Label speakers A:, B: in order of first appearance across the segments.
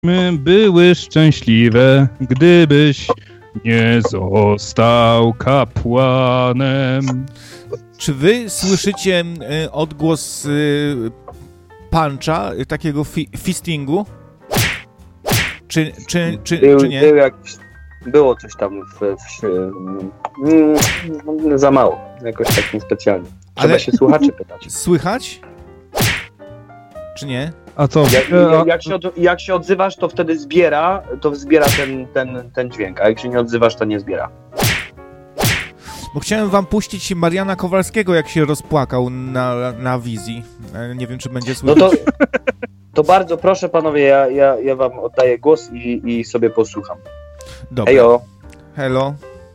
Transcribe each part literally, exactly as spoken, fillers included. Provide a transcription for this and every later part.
A: były szczęśliwe, gdybyś nie został kapłanem.
B: Czy wy słyszycie y, odgłos y, puncha, y, takiego fi- fistingu? Czy, czy, czy,
C: Był,
B: czy nie?
C: był jak, było coś tam w, w, w, za mało, jakoś tak niespecjalnie. Trzeba
B: Ale-
C: się słuchaczy pytać.
B: Słychać? Czy nie?
A: A co?
C: Jak,
A: e,
C: jak, się od, jak się odzywasz, to wtedy zbiera, to zbiera ten, ten, ten dźwięk, a jak się nie odzywasz, to nie zbiera.
B: Bo chciałem wam puścić Mariana Kowalskiego, jak się rozpłakał na, na wizji. E, Nie wiem, czy będzie
C: No
B: słychać.
C: to, to bardzo proszę panowie, ja, ja, ja wam oddaję głos i, i sobie posłucham.
B: Dobra.
C: Ejo.
B: Hello.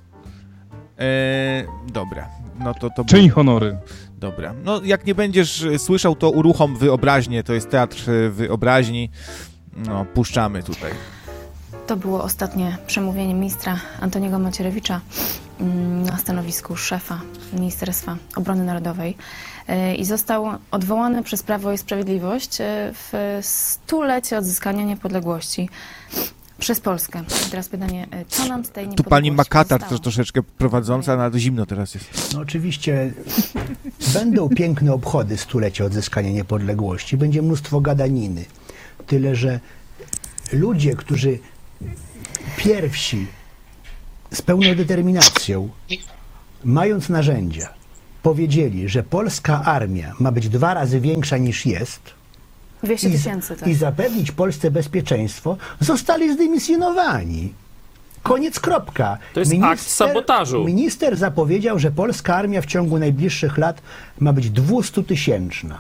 B: E, dobra. No to to...
A: Czyń honory.
B: Dobra. No jak nie będziesz y, słyszał, to uruchom wyobraźnię. To jest teatr y, wyobraźni. No, puszczamy tutaj.
D: To było ostatnie przemówienie ministra Antoniego Macierewicza mm, na stanowisku szefa Ministerstwa Obrony Narodowej y, i został odwołany przez Prawo i Sprawiedliwość y, w stulecie odzyskania niepodległości przez Polskę. I teraz pytanie, y, co nam z tej
B: Tu
D: niepodległości
B: pani ma katar
D: zostało?
B: też troszeczkę prowadząca, na zimno teraz jest.
E: No oczywiście będą piękne obchody stulecia odzyskania niepodległości, będzie mnóstwo gadaniny. Tyle, że ludzie, którzy pierwsi z pełną determinacją, mając narzędzia, powiedzieli, że polska armia ma być dwa razy większa niż jest
D: dwieście
E: i,
D: tysięcy, tak.
E: i zapewnić Polsce bezpieczeństwo, zostali zdymisjonowani. Koniec, kropka.
F: To jest akt sabotażu.
E: Minister zapowiedział, że polska armia w ciągu najbliższych lat ma być dwustutysięczna.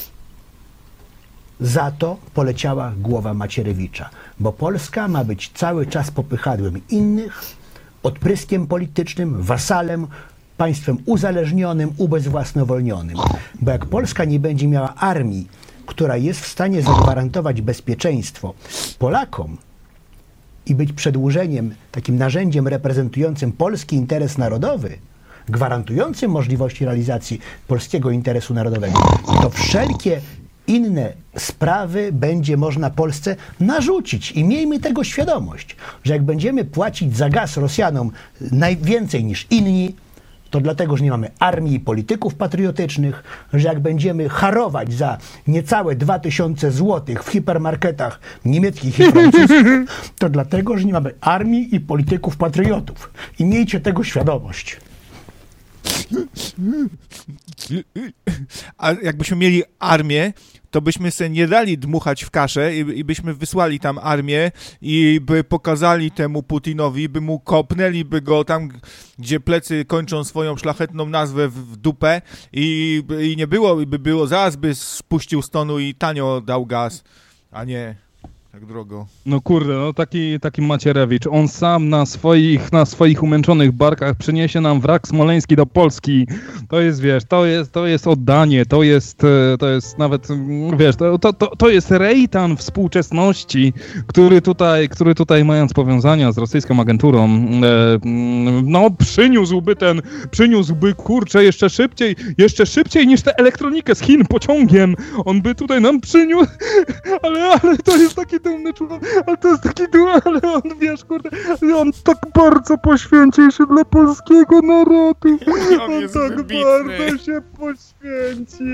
E: Za to poleciała głowa Macierewicza, bo Polska ma być cały czas popychadłem innych, odpryskiem politycznym, wasalem, państwem uzależnionym, ubezwłasnowolnionym. Bo jak Polska nie będzie miała armii, która jest w stanie zagwarantować bezpieczeństwo Polakom i być przedłużeniem, takim narzędziem reprezentującym polski interes narodowy, gwarantującym możliwości realizacji polskiego interesu narodowego, to wszelkie inne sprawy będzie można Polsce narzucić. I miejmy tego świadomość, że jak będziemy płacić za gaz Rosjanom najwięcej niż inni, to dlatego, że nie mamy armii i polityków patriotycznych, że jak będziemy harować za niecałe dwa tysiące złotych w hipermarketach niemieckich i francuskich, to dlatego, że nie mamy armii i polityków patriotów. I miejcie tego świadomość.
B: A jakbyśmy mieli armię, to byśmy sobie nie dali dmuchać w kaszę i, i byśmy wysłali tam armię i by pokazali temu Putinowi, by mu kopnęli by go tam, gdzie plecy kończą swoją szlachetną nazwę w, w dupę i, i nie było, i by było, zaraz by spuścił stonu i tanio dał gaz, a nie tak drogo.
A: No kurde, no taki, taki Macierewicz, on sam na swoich, na swoich umęczonych barkach przyniesie nam wrak smoleński do Polski. To jest, wiesz, to jest, to jest oddanie, to jest, to jest nawet, wiesz, to, to, to, to jest Rejtan współczesności, który tutaj, który tutaj mając powiązania z rosyjską agenturą, e, no przyniósłby ten, przyniósłby, kurczę, jeszcze szybciej, jeszcze szybciej niż tę elektronikę z Chin pociągiem. On by tutaj nam przyniósł, ale, ale to jest taki dumny człowiek, ale to jest taki dumny, ale on, wiesz, kurde, on tak bardzo poświęcił się dla polskiego narodu.
B: On
A: On
B: jest
A: tak
B: wybitny.
A: bardzo się poświęcił.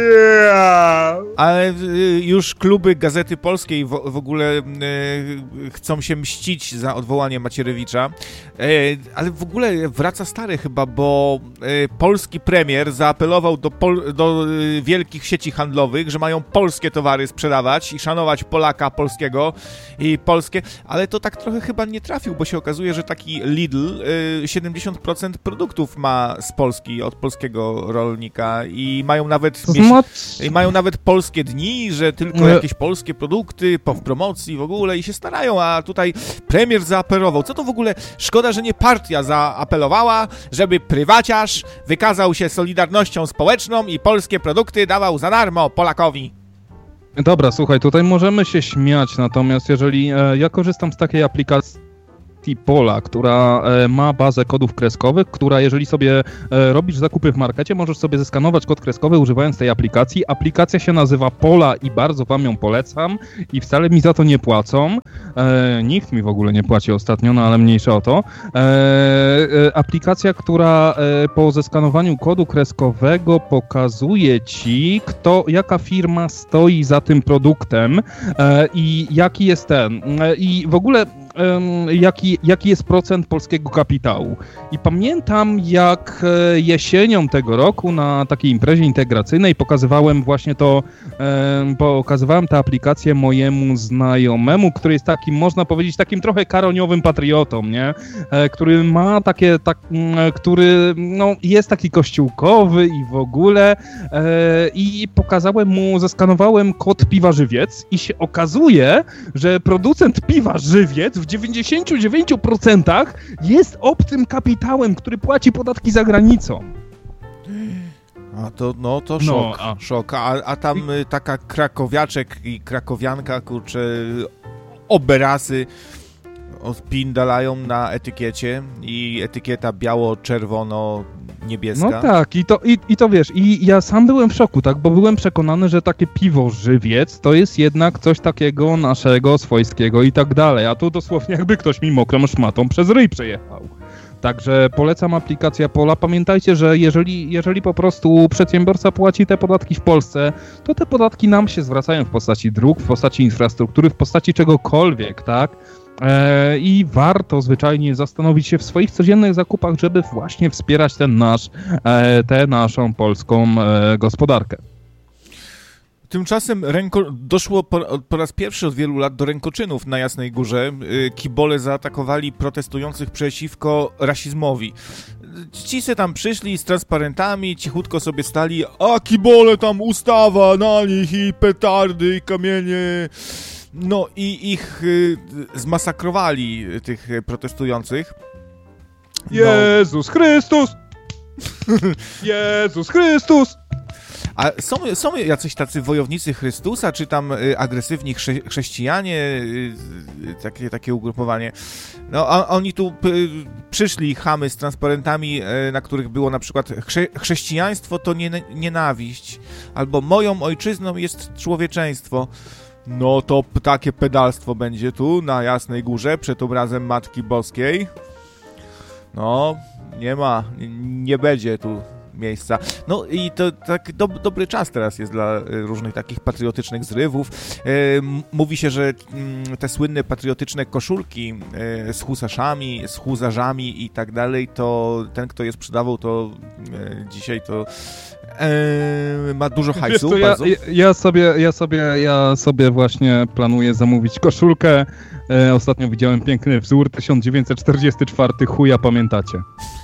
B: Ale y, już kluby Gazety Polskiej w, w ogóle y, chcą się mścić za odwołanie Macierewicza, y, ale w ogóle wraca stary chyba, bo y, polski premier zaapelował do, pol, do y, wielkich sieci handlowych, że mają polskie towary sprzedawać i szanować Polaka polskiego i polskie, ale to tak trochę chyba nie trafił, bo się okazuje, że taki Lidl y, siedemdziesiąt procent produktów ma z Polski, od polskiego rolnika i mają nawet i mają nawet polskie dni, że tylko
A: Nie.
B: jakieś polskie produkty po w promocji w ogóle i się starają, a tutaj premier zaapelował. Co to w ogóle? Szkoda, że nie partia zaapelowała, żeby prywaciarz wykazał się solidarnością społeczną i polskie produkty dawał za darmo Polakowi.
A: Dobra, słuchaj, tutaj możemy się śmiać, natomiast jeżeli e, ja korzystam z takiej aplikacji aplikacji Pola, która e, ma bazę kodów kreskowych, która jeżeli sobie e, robisz zakupy w markecie, możesz sobie zeskanować kod kreskowy używając tej aplikacji. Aplikacja się nazywa Pola i bardzo wam ją polecam i wcale mi za to nie płacą. E, nikt mi w ogóle nie płaci ostatnio, no ale mniejsza o to. E, e, aplikacja, która e, po zeskanowaniu kodu kreskowego pokazuje ci, kto, jaka firma stoi za tym produktem e, i jaki jest ten. E, I w ogóle Jaki, jaki jest procent polskiego kapitału. I pamiętam, jak jesienią tego roku na takiej imprezie integracyjnej pokazywałem właśnie to, pokazywałem tę aplikację mojemu znajomemu, który jest takim, można powiedzieć, takim trochę karoniowym patriotą, nie? Który ma takie, tak, który no, jest taki kościółkowy i w ogóle i pokazałem mu, zeskanowałem kod piwa Żywiec i się okazuje, że producent piwa Żywiec w dziewięćdziesiąt dziewięć procent jest obcym kapitałem, który płaci podatki za granicą.
B: A to, no to szok, no, a... szok. A, a tam y, taka krakowiaczek i krakowianka, kurczę, oberasy odpindalają na etykiecie i etykieta biało-czerwono-niebieska.
A: No tak, i to, i, i to wiesz, i ja sam byłem w szoku, tak, bo byłem przekonany, że takie piwo Żywiec to jest jednak coś takiego naszego, swojskiego i tak dalej, a tu dosłownie jakby ktoś mi mokrą szmatą przez ryj przejechał. Także polecam aplikację Pola. Pamiętajcie, że jeżeli, jeżeli po prostu przedsiębiorca płaci te podatki w Polsce, to te podatki nam się zwracają w postaci dróg, w postaci infrastruktury, w postaci czegokolwiek, tak? E, I warto zwyczajnie zastanowić się w swoich codziennych zakupach, żeby właśnie wspierać ten nasz, e, tę naszą polską e, gospodarkę.
B: Tymczasem ręko... doszło po, po raz pierwszy od wielu lat do rękoczynów na Jasnej Górze. Kibole zaatakowali protestujących przeciwko rasizmowi. Ci se tam przyszli z transparentami, cichutko sobie stali, a kibole tam ustawa na nich i petardy i kamienie. No i ich y, zmasakrowali, tych protestujących.
A: No. Jezus Chrystus! Jezus Chrystus!
B: A są, są jacyś tacy wojownicy Chrystusa, czy tam y, agresywni chrze, chrześcijanie, y, y, takie, takie ugrupowanie. No, a oni tu y, przyszli chamy z transparentami, y, na których było na przykład chrze, chrześcijaństwo to nie, nienawiść, albo moją ojczyzną jest człowieczeństwo. No to p- takie pedalstwo będzie tu, na Jasnej Górze, przed obrazem Matki Boskiej. No, nie ma, nie, nie będzie tu miejsca. No i to tak do, dobry czas teraz jest dla różnych takich patriotycznych zrywów. E, mówi się, że m, te słynne patriotyczne koszulki e, z husaszami, z huzarzami i tak dalej, to ten, kto je sprzedawał, to e, dzisiaj to e, ma dużo hajsu.
A: Co, ja, ja, sobie, ja, sobie, ja sobie właśnie planuję zamówić koszulkę. E, ostatnio widziałem piękny wzór, tysiąc dziewięćset czterdziesty czwarty, chuja, pamiętacie?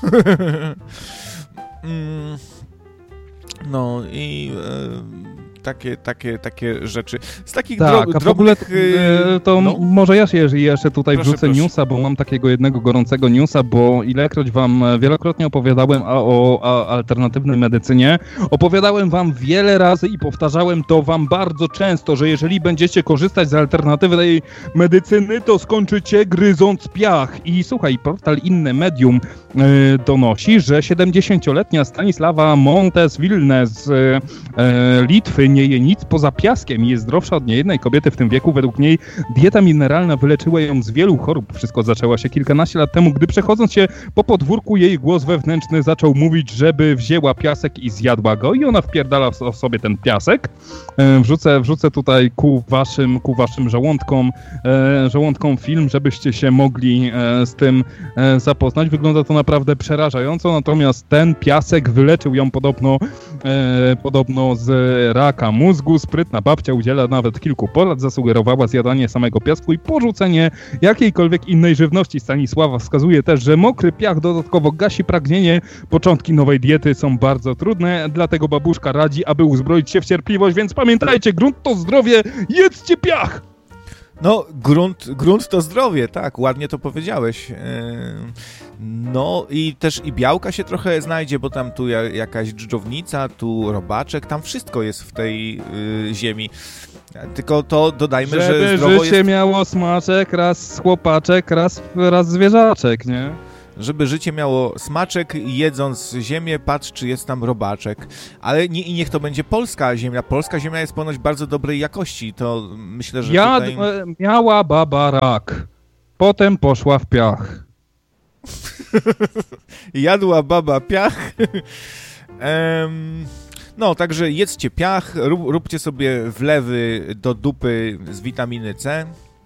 B: Mm, no i e, takie, takie, takie rzeczy. Z takich
A: tak,
B: dro-
A: a
B: drobnych...
A: w ogóle e, to no. może ja się jeszcze tutaj
B: proszę,
A: wrzucę
B: proszę.
A: newsa, bo mam takiego jednego gorącego newsa, bo ilekroć wam wielokrotnie opowiadałem o, o alternatywnej medycynie, opowiadałem wam wiele razy i powtarzałem to wam bardzo często, że jeżeli będziecie korzystać z alternatywnej medycyny, to skończycie gryząc piach. I słuchaj, portal Inne Medium e, donosi, że siedemdziesięcioletnia Stanisława Montes-Wilne z e, Litwy nie je nic poza piaskiem i jest zdrowsza od niejednej kobiety w tym wieku. Według niej dieta mineralna wyleczyła ją z wielu chorób. Wszystko zaczęło się kilkanaście lat temu, gdy przechodząc się po podwórku, jej głos wewnętrzny zaczął mówić, żeby wzięła piasek i zjadła go i ona wpierdala w sobie ten piasek. E, wrzucę, wrzucę tutaj ku waszym, ku waszym żołądkom, e, żołądkom film, żebyście się mogli e, z tym e, zapoznać. Wygląda to naprawdę przerażająco, natomiast ten piasek wyleczył ją podobno, e, podobno z raka mózgu. Sprytna babcia udziela nawet kilku porad, zasugerowała zjadanie samego piasku i porzucenie jakiejkolwiek innej żywności. Stanisława wskazuje też, że mokry piach dodatkowo gasi pragnienie. Początki nowej diety są bardzo trudne, dlatego babuszka radzi, aby uzbroić się w cierpliwość, więc pamiętajcie, grunt to zdrowie, jedzcie piach!
B: No, grunt, grunt to zdrowie, tak, ładnie to powiedziałeś. No i też i białka się trochę znajdzie, bo tam tu jakaś dżdżownica, tu robaczek, tam wszystko jest w tej y, ziemi. Tylko to dodajmy,
A: Żeby
B: że zdrowo
A: życie
B: jest...
A: miało smaczek, raz chłopaczek, raz, raz zwierzaczek, nie?
B: Żeby życie miało smaczek, jedząc ziemię, patrz, czy jest tam robaczek. Ale nie, i niech to będzie polska ziemia. Polska ziemia jest ponoć bardzo dobrej jakości. To myślę, że
A: Jad,
B: tutaj...
A: Miała baba rak, potem poszła w piach.
B: Jadła baba piach. um, no, także jedzcie piach, rób, róbcie sobie wlewy do dupy z witaminy C.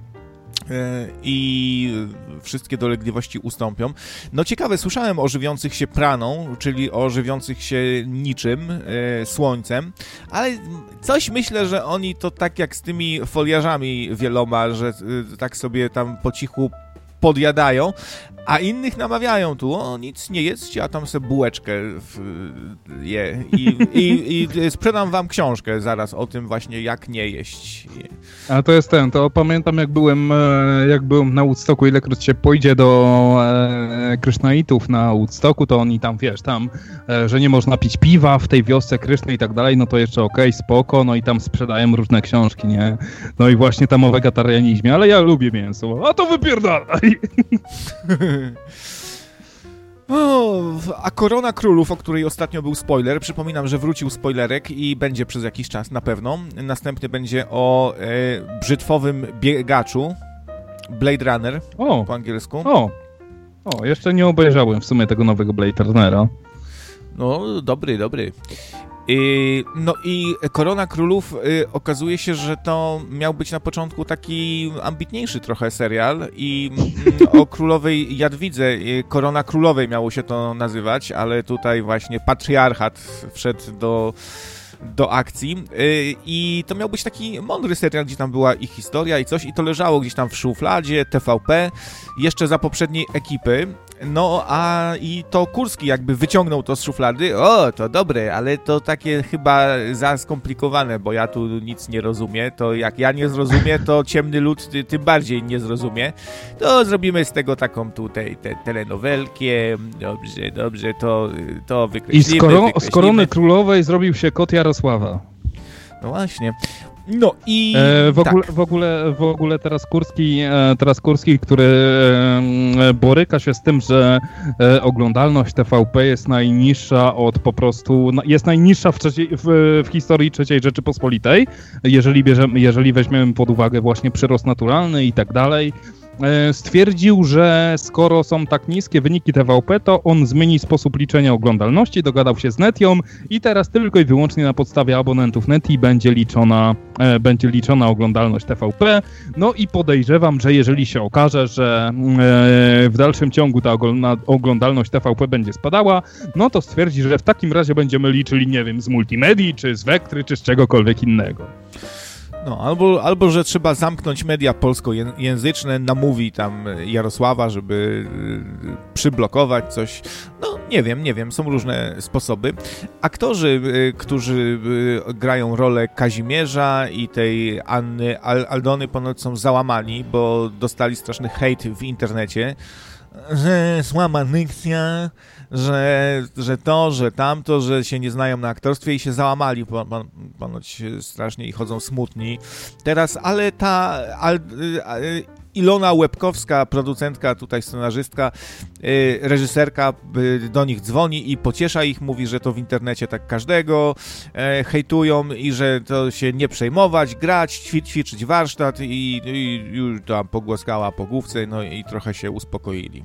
B: I wszystkie dolegliwości ustąpią. No ciekawe, słyszałem o żywiących się praną, czyli o żywiących się niczym, e, słońcem, ale coś myślę, że oni to tak jak z tymi foliarzami wieloma, że e, tak sobie tam po cichu podjadają, a innych namawiają tu, o nic nie jedzcie, a tam sobie bułeczkę w, je I, i, i sprzedam wam książkę zaraz o tym właśnie, jak nie jeść.
A: A to jest ten, to pamiętam jak byłem, jak byłem na Woodstocku, ilekroć się pójdzie do e, Krysznaitów na Woodstocku, to oni tam, wiesz, tam, e, że nie można pić piwa w tej wiosce Kryszny i tak dalej, no to jeszcze okej, okay, spoko, no i tam sprzedają różne książki, nie? No i właśnie tam o wegetarianizmie, ale ja lubię mięso, a to wypierdalaj!
B: O, a Korona Królów, o której ostatnio był spoiler, przypominam, że wrócił spoilerek i będzie przez jakiś czas na pewno. Następny będzie o e, brzytwowym biegaczu, Blade Runner
A: o,
B: po angielsku.
A: O, o, jeszcze nie obejrzałem w sumie tego nowego Blade Runnera.
B: No, dobry, dobry. I, no i Korona Królów y, okazuje się, że to miał być na początku taki ambitniejszy trochę serial i y, o królowej Jadwidze, y, Korona Królowej miało się to nazywać, ale tutaj właśnie patriarchat wszedł do, do akcji y, i to miał być taki mądry serial, gdzie tam była ich historia i coś i to leżało gdzieś tam w szufladzie, T V P, jeszcze za poprzedniej ekipy. No, a i to Kurski jakby wyciągnął to z szuflady. O, to dobre, ale to takie chyba za skomplikowane, bo ja tu nic nie rozumiem. To jak ja nie zrozumiem, to ciemny lud ty, tym bardziej nie zrozumie. To zrobimy z tego taką tutaj te, telenowelkę. Dobrze, dobrze, to, to wykreślimy.
A: I z, koro-
B: wykreślimy.
A: z Korony Królowej zrobił się kot Jarosława.
B: No właśnie. No i
A: E, w, ogóle,
B: tak.
A: w, ogóle, w ogóle teraz Kurski, e, teraz Kurski, który e, boryka się z tym, że e, oglądalność T V P jest najniższa od po prostu, jest najniższa w, trzeciej, w, w historii trzeciej Rzeczypospolitej, jeżeli, bierzemy, jeżeli weźmiemy pod uwagę właśnie przyrost naturalny i tak dalej. Stwierdził, że skoro są tak niskie wyniki T V P, to on zmieni sposób liczenia oglądalności, dogadał się z Netią i teraz tylko i wyłącznie na podstawie abonentów Neti będzie liczona, e, będzie liczona oglądalność T V P. No i podejrzewam, że jeżeli się okaże, że e, w dalszym ciągu ta oglądalność T V P będzie spadała, no to stwierdzi, że w takim razie będziemy liczyli, nie wiem, z multimedii, czy z Wektry, czy z czegokolwiek innego.
B: No, albo, albo, że trzeba zamknąć media polskojęzyczne, namówi tam Jarosława, żeby przyblokować coś. No, nie wiem, nie wiem, są różne sposoby. Aktorzy, którzy grają rolę Kazimierza i tej Anny Aldony ponoć są załamani, bo dostali straszny hejt w internecie, że słaba dykcja, że, że to, że tamto, że się nie znają na aktorstwie i się załamali ponoć strasznie i chodzą smutni. Teraz, ale ta Al, Ilona Łebkowska, producentka, tutaj scenarzystka, reżyserka do nich dzwoni i pociesza ich, mówi, że to w internecie tak każdego hejtują i że to się nie przejmować, grać, ćwiczyć, ćwiczyć warsztat i, i już tam pogłaskała po główce, no i trochę się uspokoili.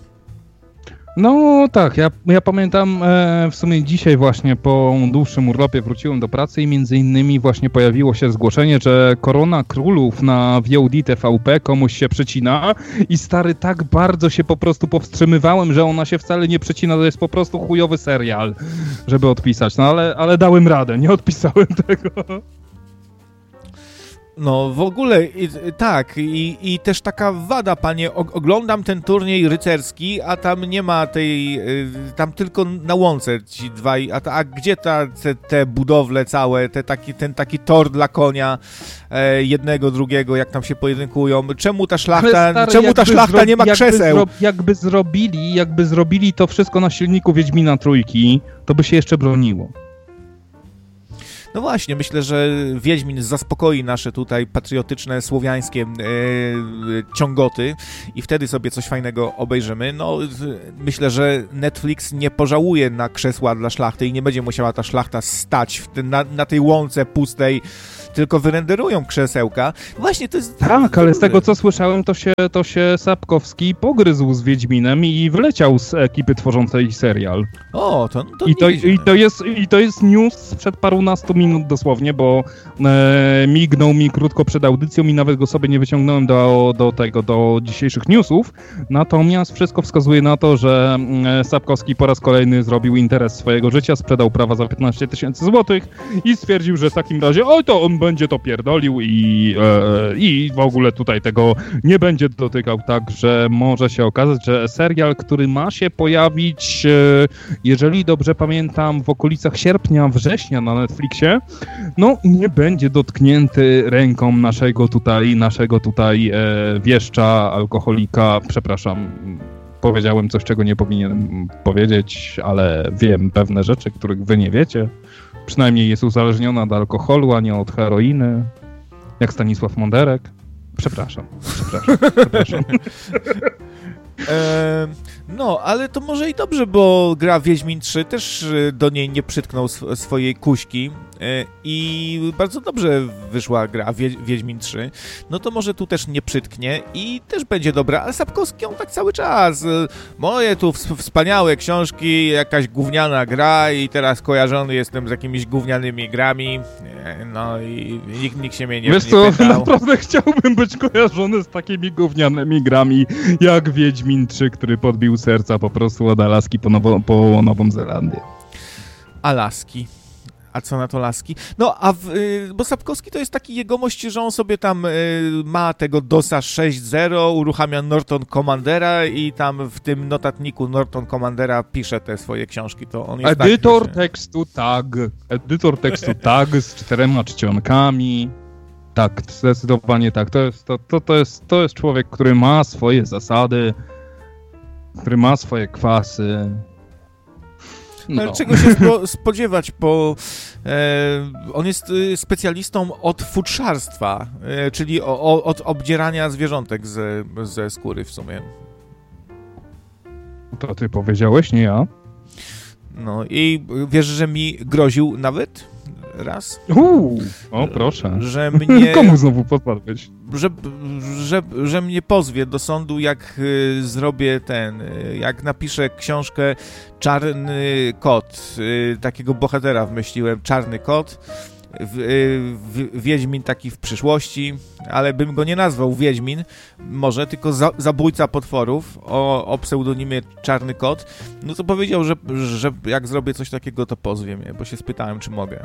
A: No tak, ja, ja pamiętam e, w sumie dzisiaj właśnie po dłuższym urlopie wróciłem do pracy i między innymi właśnie pojawiło się zgłoszenie, że Korona Królów na V O D T V P komuś się przecina i stary, tak bardzo się po prostu powstrzymywałem, że ona się wcale nie przecina, to jest po prostu chujowy serial, żeby odpisać, no ale, ale dałem radę, nie odpisałem tego.
B: No w ogóle i, tak i, i też taka wada, panie, o, oglądam ten turniej rycerski, a tam nie ma tej, tam tylko na łące ci dwaj, a, a gdzie ta, te, te budowle całe, te taki, ten taki tor dla konia e, jednego, drugiego, jak tam się pojedynkują, czemu ta szlachta, stary, czemu ta szlachta zro... nie ma krzeseł?
A: Jakby, zro... jakby zrobili, jakby zrobili to wszystko na silniku Wiedźmina Trójki, to by się jeszcze broniło.
B: No właśnie, myślę, że Wiedźmin zaspokoi nasze tutaj patriotyczne, słowiańskie e, ciągoty i wtedy sobie coś fajnego obejrzymy. No, myślę, że Netflix nie pożałuje na krzesła dla szlachty i nie będzie musiała ta szlachta stać w ten, na, na tej łące pustej, tylko wyrenderują krzesełka. Właśnie to jest...
A: Tak, ale z tego co słyszałem, to się, to się Sapkowski pogryzł z Wiedźminem i wyleciał z ekipy tworzącej serial.
B: O, to, to
A: I, to, i, to jest, I to jest news sprzed parunastu minut dosłownie, bo e, mignął mi krótko przed audycją i nawet go sobie nie wyciągnąłem do, do tego, do dzisiejszych newsów. Natomiast wszystko wskazuje na to, że e, Sapkowski po raz kolejny zrobił interes swojego życia, sprzedał prawa za piętnaście tysięcy złotych i stwierdził, że w takim razie oj, to on będzie to pierdolił i, e, i w ogóle tutaj tego nie będzie dotykał, tak, że może się okazać, że serial, który ma się pojawić, e, jeżeli dobrze pamiętam, w okolicach sierpnia, września na Netflixie, no nie będzie dotknięty ręką naszego tutaj, naszego tutaj e, wieszcza, alkoholika, przepraszam, powiedziałem coś, czego nie powinienem powiedzieć, ale wiem pewne rzeczy, których wy nie wiecie. Przynajmniej jest uzależniona od alkoholu, a nie od heroiny. Jak Stanisław Monderek. Przepraszam, przepraszam, przepraszam.
B: E, no, ale to może i dobrze, bo gra Wiedźmin trzy też do niej nie przytknął sw- swojej kuśki e, i bardzo dobrze wyszła gra Wie- Wiedźmin trzy. No to może tu też nie przytknie i też będzie dobra, ale Sapkowski on tak cały czas. E, moje tu w- wspaniałe książki, jakaś gówniana gra i teraz kojarzony jestem z jakimiś gównianymi grami. E, no i nikt, nikt się mnie nie,
A: Wiesz
B: nie
A: co,
B: pytał.
A: naprawdę chciałbym być kojarzony z takimi gównianymi grami jak Wiedźmin trzy, który podbił serca po prostu od Alaski po, Nowo, po Nową Zelandię.
B: Alaski. A co na to laski? No, a w, y, bo Sapkowski to jest taki jegomość, że on sobie tam y, ma tego dosa sześć zero, uruchamia Norton Commandera i tam w tym notatniku Norton Commandera pisze te swoje książki. To on jest
A: Edytor
B: taki, że...
A: tekstu tag, edytor tekstu tag z czterema czcionkami. Tak, zdecydowanie tak. To jest, to, to, to, jest, to jest człowiek, który ma swoje zasady, który ma swoje kwasy.
B: No.
A: No.
B: Czego się spo, spodziewać, bo e, on jest e, specjalistą od futrzarstwa, e, czyli o, o, od obdzierania zwierzątek ze, ze skóry w sumie.
A: To ty powiedziałeś, nie ja.
B: No i wiesz, że mi groził nawet raz?
A: Uuu, o proszę.
B: Że mnie...
A: Komu znowu podpadłeś?
B: Że, że, że mnie pozwie do sądu, jak y, zrobię ten, y, jak napiszę książkę Czarny Kot, y, takiego bohatera wymyśliłem, Czarny Kot, w, y, w, Wiedźmin taki w przyszłości, ale bym go nie nazwał Wiedźmin, może, tylko za, zabójca potworów o, o pseudonimie Czarny Kot, no to powiedział, że, że jak zrobię coś takiego, to pozwie mnie, bo się spytałem, czy mogę.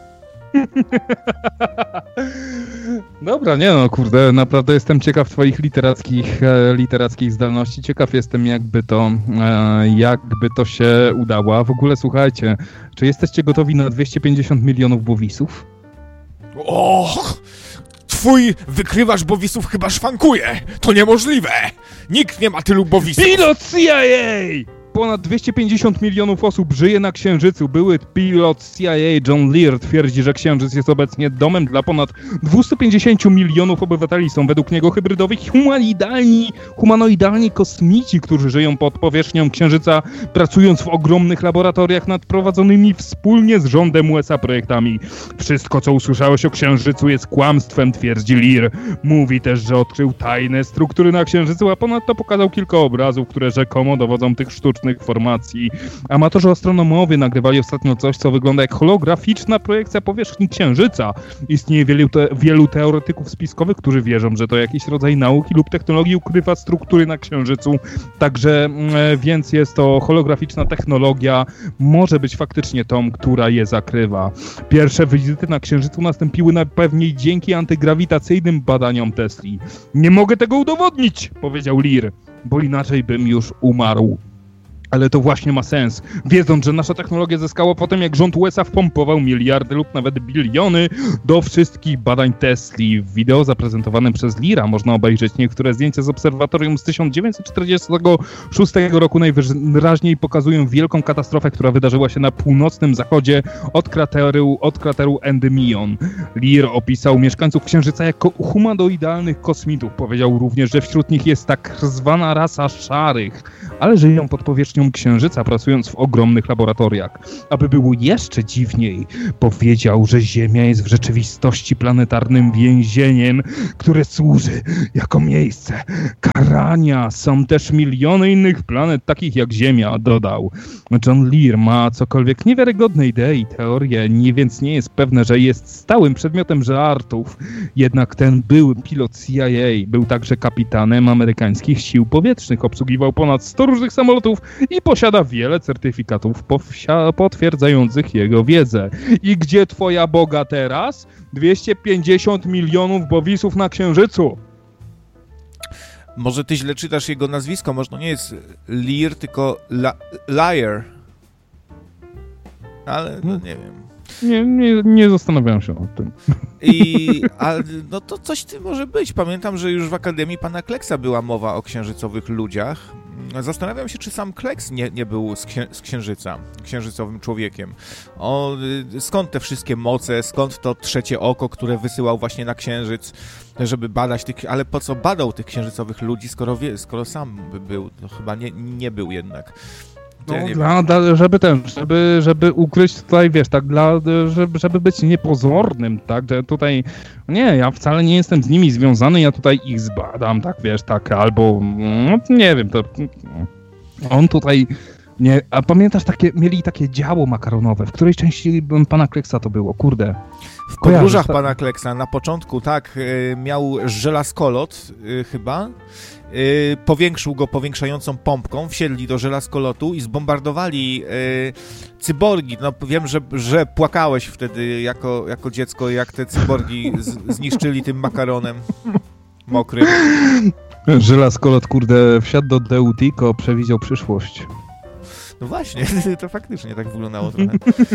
A: Dobra, nie no, kurde, naprawdę jestem ciekaw twoich literackich, e, literackich zdolności. Ciekaw jestem, jakby to, e, jakby to się udało. A w ogóle, słuchajcie, czy jesteście gotowi na dwieście pięćdziesiąt milionów bowisów?
B: Och! Twój wykrywacz bowisów chyba szwankuje! To niemożliwe! Nikt nie ma tylu bowisów!
A: Pilot C I A! Ponad dwieście pięćdziesiąt milionów osób żyje na Księżycu. Były pilot C I A John Lear twierdzi, że Księżyc jest obecnie domem dla ponad dwieście pięćdziesiąt milionów obywateli. Są według niego hybrydowi humanoidalni, humanoidalni kosmici, którzy żyją pod powierzchnią Księżyca, pracując w ogromnych laboratoriach nad prowadzonymi wspólnie z rządem U S A projektami. Wszystko, co usłyszałeś o Księżycu, jest kłamstwem, twierdzi Lear. Mówi też, że odkrył tajne struktury na Księżycu, a ponadto pokazał kilka obrazów, które rzekomo dowodzą tych sztucznych formacji. Amatorzy astronomowie nagrywali ostatnio coś, co wygląda jak holograficzna projekcja powierzchni Księżyca. Istnieje wielu, te, wielu teoretyków spiskowych, którzy wierzą, że to jakiś rodzaj nauki lub technologii ukrywa struktury na Księżycu. Także e, więc jest to holograficzna technologia, może być faktycznie tą, która je zakrywa. Pierwsze wizyty na Księżycu nastąpiły najpewniej dzięki antygrawitacyjnym badaniom Tesli. Nie mogę tego udowodnić, powiedział Lear, bo inaczej bym już umarł. Ale to właśnie ma sens, wiedząc, że nasza technologia zyskała po tym, jak rząd U S A wpompował miliardy lub nawet biliony do wszystkich badań Tesli. W wideo zaprezentowanym przez Leara można obejrzeć niektóre zdjęcia z obserwatorium z tysiąc dziewięćset czterdziestego szóstego roku. Najwyraźniej pokazują wielką katastrofę, która wydarzyła się na północnym zachodzie od krateru, od krateru Endymion. Lear opisał mieszkańców Księżyca jako humanoidalnych kosmitów. Powiedział również, że wśród nich jest tak zwana rasa szarych, ale żyją pod powierzchnią Księżyca, pracując w ogromnych laboratoriach. Aby było jeszcze dziwniej, powiedział, że Ziemia jest w rzeczywistości planetarnym więzieniem, które służy jako miejsce karania. Są też miliony innych planet, takich jak Ziemia, dodał. John Lear ma cokolwiek niewiarygodne idee i teorie, nie, więc nie jest pewne, że jest stałym przedmiotem żartów. Jednak ten były pilot C I A był także kapitanem amerykańskich sił powietrznych, obsługiwał ponad sto różnych samolotów i posiada wiele certyfikatów potwierdzających jego wiedzę. I gdzie twoja Boga teraz? dwieście pięćdziesiąt milionów bowisów na Księżycu.
B: Może ty źle czytasz jego nazwisko, może to nie jest Lear, tylko la- Liar. Ale no nie wiem.
A: Nie, nie, nie zastanawiam się nad tym.
B: I, a, no to coś ty może być. Pamiętam, że już w Akademii pana Kleksa była mowa o księżycowych ludziach. Zastanawiam się, czy sam Kleks nie, nie był z, księ, z Księżyca, księżycowym człowiekiem. O, skąd te wszystkie moce, skąd to trzecie oko, które wysyłał właśnie na Księżyc, żeby badać tych... Ale po co badał tych księżycowych ludzi, skoro, wie, skoro sam by był? To chyba nie, nie był jednak.
A: No,
B: ja
A: dla, dla, żeby ten, żeby, żeby ukryć tutaj, wiesz, tak, dla, żeby, żeby być niepozornym, tak, że tutaj, nie, ja wcale nie jestem z nimi związany, ja tutaj ich zbadam, tak, wiesz, tak, albo, no, nie wiem, to on tutaj, nie, a pamiętasz, takie, mieli takie działo makaronowe, w której części pana Kleksa to było, kurde.
B: W podróżach pana Kleksa na początku, tak, miał żelazkolot y, chyba, y, powiększył go powiększającą pompką, wsiedli do żelazkolotu i zbombardowali y, cyborgi. No wiem, że, że płakałeś wtedy jako, jako dziecko, jak te cyborgi z, zniszczyli tym makaronem mokrym.
A: Żelazkolot, kurde, wsiadł do Deutico, przewidział przyszłość.
B: No właśnie, to faktycznie tak wyglądało trochę.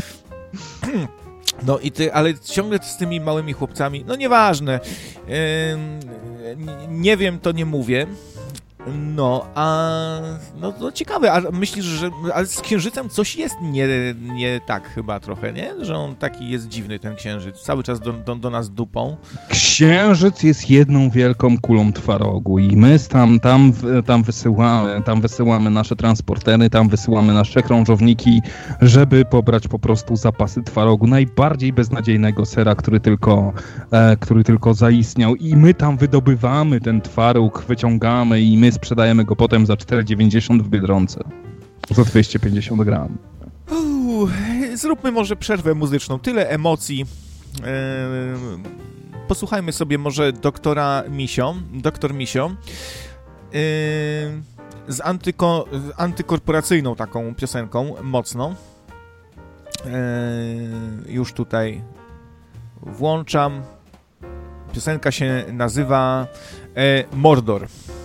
B: No i ty, ale ciągle z tymi małymi chłopcami, no nieważne, yy, nie wiem, to nie mówię, no, a, no, no ciekawe, a myślisz, że, ale z Księżycem coś jest nie, nie tak chyba trochę, nie? Że on taki jest dziwny, ten Księżyc, cały czas do, do, do nas dupą.
A: Księżyc jest jedną wielką kulą twarogu i my tam, tam, tam wysyłamy, tam wysyłamy nasze transportery, tam wysyłamy nasze krążowniki, żeby pobrać po prostu zapasy twarogu, najbardziej beznadziejnego sera, który tylko, e, który tylko zaistniał, i my tam wydobywamy ten twaróg, wyciągamy i my sprzedajemy go potem za cztery dziewięćdziesiąt w Biedronce. Za dwieście pięćdziesiąt gram.
B: Uu, zróbmy może przerwę muzyczną. Tyle emocji. Eee, posłuchajmy sobie może doktora Misio. Doktor Misio. Eee, z antyko, antykorporacyjną taką piosenką, mocną. Eee, już tutaj włączam. Piosenka się nazywa e, Mordor.